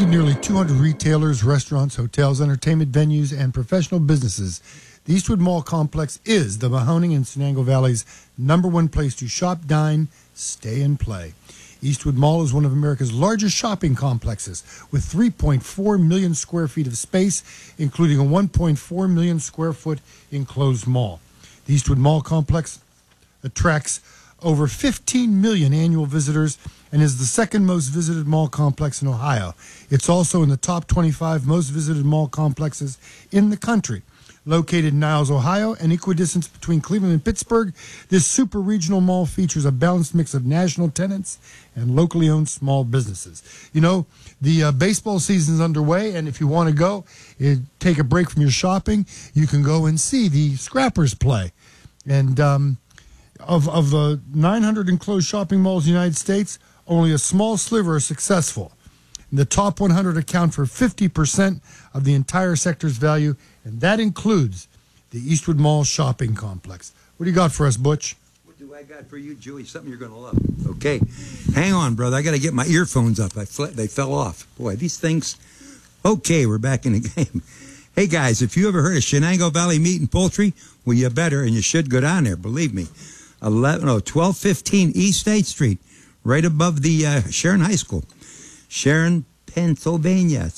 with nearly 200 retailers, restaurants, hotels, entertainment venues, and professional businesses, the Eastwood Mall Complex is the Mahoning and Shenango Valley's #1 place to shop, dine, stay, and play. Eastwood Mall is one of America's largest shopping complexes with 3.4 million square feet of space, including a 1.4 million square foot enclosed mall. The Eastwood Mall Complex attracts over 15 million annual visitors and is the second most visited mall complex in Ohio. It's also in the top 25 most visited mall complexes in the country. Located in Niles, Ohio, and equidistant between Cleveland and Pittsburgh, this super regional mall features a balanced mix of national tenants and locally owned small businesses. You know, the baseball season is underway, and if you want to go, take a break from your shopping, you can go and see the Scrappers play. And of the 900 enclosed shopping malls in the United States, only a small sliver are successful. The top 100 account for 50% of the entire sector's value, and that includes the Eastwood Mall shopping complex. What do you got for us, Butch? What do I got for you, Joey? Something you're going to love. Okay. Hang on, brother. I got to get my earphones up. They fell off. Boy, these things. Okay, we're back in the game. Hey, guys, if you ever heard of Shenango Valley Meat and Poultry, well, you better, and you should go down there, believe me. 1215 East State Street, right above the Sharon High School. Sharon, Pennsylvania,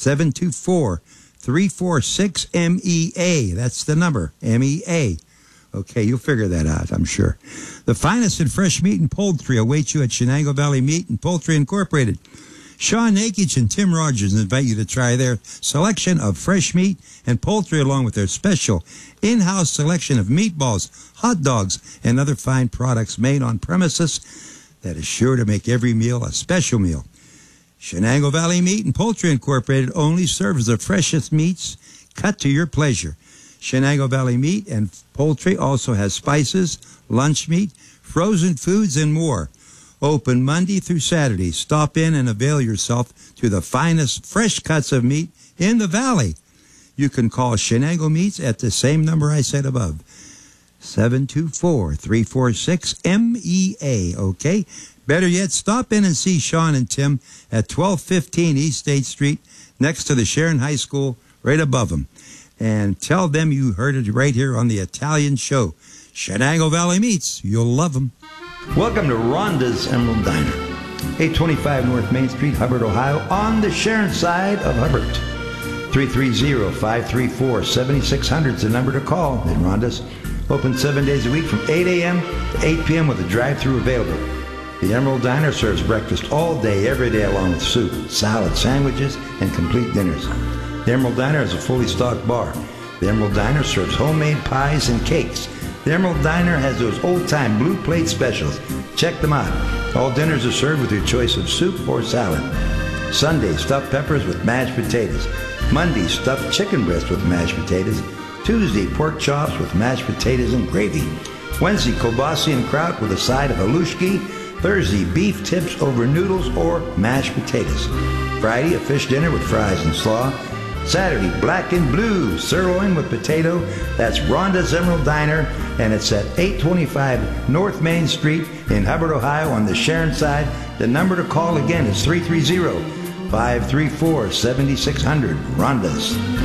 724-346-MEA. That's the number, MEA. Okay, you'll figure that out, I'm sure. The finest in fresh meat and poultry awaits you at Shenango Valley Meat and Poultry Incorporated. Sean Nakich and Tim Rogers invite you to try their selection of fresh meat and poultry along with their special in-house selection of meatballs, hot dogs, and other fine products made on premises that is sure to make every meal a special meal. Shenango Valley Meat and Poultry Incorporated only serves the freshest meats cut to your pleasure. Shenango Valley Meat and Poultry also has spices, lunch meat, frozen foods, and more. Open Monday through Saturday. Stop in and avail yourself to the finest fresh cuts of meat in the valley. You can call Shenango Meats at the same number I said above, 724-346-MEA, okay? Better yet, stop in and see Sean and Tim at 1215 East State Street, next to the Sharon High School, right above them. And tell them you heard it right here on the Italian Show. Shenango Valley Meats. You'll love them. Welcome to Rhonda's Emerald Diner, 825 North Main Street, Hubbard, Ohio, on the Sharon side of Hubbard. 330-534-7600 is the number to call at Rhonda's. Open 7 days a week from 8 a.m. to 8 p.m. with a drive-thru available. The Emerald Diner serves breakfast all day, every day, along with soup, salad, sandwiches, and complete dinners. The Emerald Diner has a fully stocked bar. The Emerald Diner serves homemade pies and cakes. The Emerald Diner has those old-time blue plate specials. Check them out. All dinners are served with your choice of soup or salad. Sunday, stuffed peppers with mashed potatoes. Monday, stuffed chicken breast with mashed potatoes. Tuesday, pork chops with mashed potatoes and gravy. Wednesday, kielbasa and kraut with a side of halushki. Thursday, beef tips over noodles or mashed potatoes. Friday, a fish dinner with fries and slaw. Saturday, black and blue sirloin with potato. That's Rhonda's Emerald Diner, and it's at 825 North Main Street in Hubbard, Ohio, on the Sharon side. The number to call again is 330-534-7600. Rhonda's.